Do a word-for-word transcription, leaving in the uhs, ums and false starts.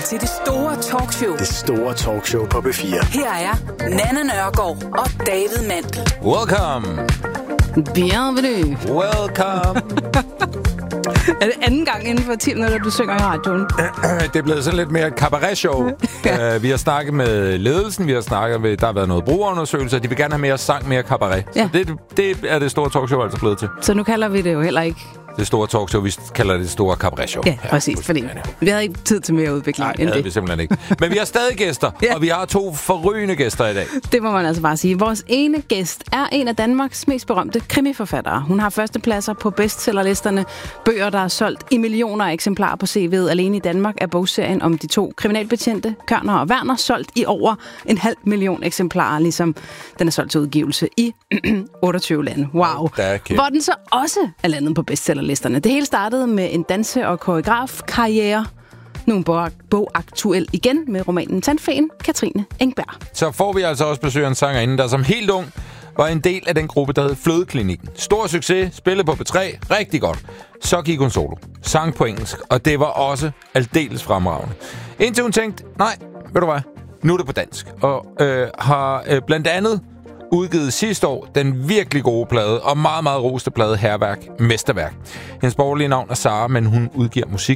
til det store talkshow. Det store talkshow på B fire. Her er Nanna Nørgaard og David Mandel. Welcome. Bienvenue. Welcome. Er det anden gang inden for ti minutter, du synger i radioen? Det er blevet sådan lidt mere et cabaret-show. ja. uh, vi har snakket med ledelsen, vi har snakket med, der har været noget brugerundersøgelse, de vil gerne have mere sang, mere cabaret. Ja. Så det, det er det store talkshow altså blevet til. Så nu kalder vi det jo heller ikke det store talkshow, vi kalder det det store cabaret-show. Ja, præcis, ja, fordi vi havde ikke tid til mere udvikling Nej, end det. Nej, vi simpelthen ikke. Men vi har stadig gæster, ja. Og vi har to forrygende gæster i dag. Det må man altså bare sige. Vores ene gæst er en af Danmarks mest berømte krimiforfattere. Hun har førstepladser på bestsellerlisterne, bøger, der er solgt i millioner af eksemplarer på C V'et. Alene i Danmark er bogserien om de to kriminalbetjente, Kørner og Werner, solgt i over en halv million eksemplarer, ligesom den er solgt til udgivelse i otteogtyve lande. Wow. Hvor den så også er landet på bestsellerlisterne. Det hele startede med en danse- og koreograf-karriere. Nu er bogaktuel igen med romanen Tandfeen, Katrine Engberg. Så får vi altså også besøg af en sangerinde, der som helt ung var en del af den gruppe, der hed Flødeklinikken. Stor succes, spillede på B tre, rigtig godt. Så gik hun solo, sang på engelsk, og det var også aldeles fremragende. Indtil hun tænkte, nej, ved du hvad, nu er det på dansk. Og øh, har øh, blandt andet udgivet sidste år den virkelig gode plade, og meget, meget roste plade, Hærværk, Mesterværk. Hendes borgerlige navn er Sara, men hun udgiver musik